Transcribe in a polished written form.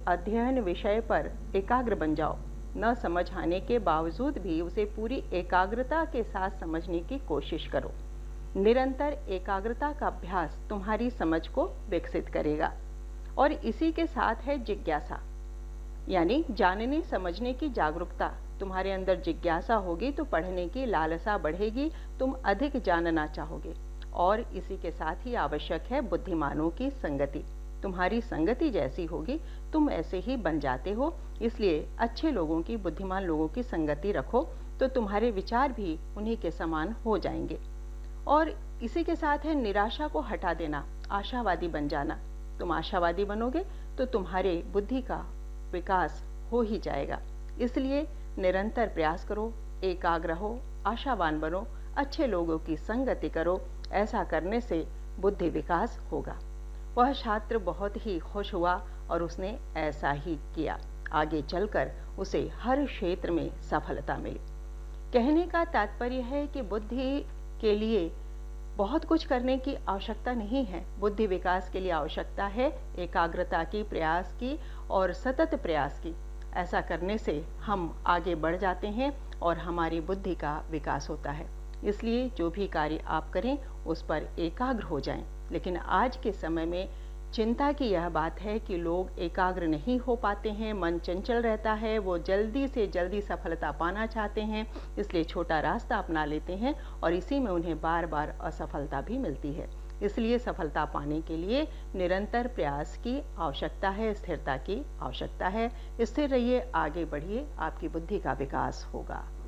अध्ययन विषय पर एकाग्र बन जाओ। न समझ आने के बावजूद भी उसे पूरी एकाग्रता के साथ समझने की कोशिश करो। निरंतर एकाग्रता का अभ्यास तुम्हारी समझ को विकसित करेगा। और इसी के साथ है जिज्ञासा, यानी जानने समझने की जागरूकता। तुम्हारे अंदर जिज्ञासा होगी तो पढ़ने की लालसा बढ़ेगी, तुम अधिक जानना चाहोगे। और इसी के साथ ही आवश्यक है बुद्धिमानों की संगति। तुम्हारी संगति जैसी होगी तुम ऐसे ही बन जाते हो। इसलिए अच्छे लोगों की, बुद्धिमान लोगों की संगति रखो तो तुम्हारे विचार भी उन्हीं के समान हो जाएंगे। और इसी के साथ है निराशा को हटा देना, आशावादी बन जाना। तुम आशावादी बनोगे तो तुम्हारे बुद्धि का विकास हो ही जाएगा। इसलिए निरंतर प्रयास करो, एकाग्र हो, आशावान बनो, अच्छे लोगों की संगति करो। ऐसा करने से बुद्धि विकास होगा। वह छात्र बहुत ही खुश हुआ और उसने ऐसा ही किया। आगे चलकर उसे हर क्षेत्र में सफलता मिली। कहने का तात्पर्य है कि बुद्धि के लिए बहुत कुछ करने की आवश्यकता नहीं है। बुद्धि विकास के लिए आवश्यकता है एकाग्रता की, प्रयास की और सतत प्रयास की। ऐसा करने से हम आगे बढ़ जाते हैं और हमारी बुद्धि का विकास होता है। इसलिए जो भी कार्य आप करें उस पर एकाग्र हो जाएं। लेकिन आज के समय में चिंता की यह बात है कि लोग एकाग्र नहीं हो पाते हैं, मन चंचल रहता है, वो जल्दी से जल्दी सफलता पाना चाहते हैं, इसलिए छोटा रास्ता अपना लेते हैं और इसी में उन्हें बार बार असफलता भी मिलती है। इसलिए सफलता पाने के लिए निरंतर प्रयास की आवश्यकता है, स्थिरता की आवश्यकता है। स्थिर रहिए, आगे बढ़िए, आपकी बुद्धि का विकास होगा।